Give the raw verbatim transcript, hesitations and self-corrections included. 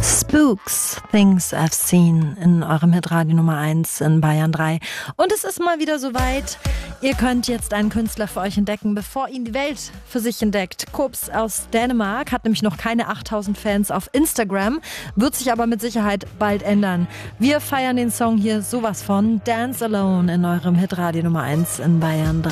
Spooks, Things I've Seen in eurem Hitradio Nummer eins in Bayern drei. Und es ist mal wieder soweit. Ihr könnt jetzt einen Künstler für euch entdecken, bevor ihn die Welt für sich entdeckt. Kops aus Dänemark hat nämlich noch keine achttausend Fans auf Instagram, wird sich aber mit Sicherheit bald ändern. Wir feiern den Song hier sowas von. Dance Alone in eurem Hitradio Nummer eins in Bayern drei.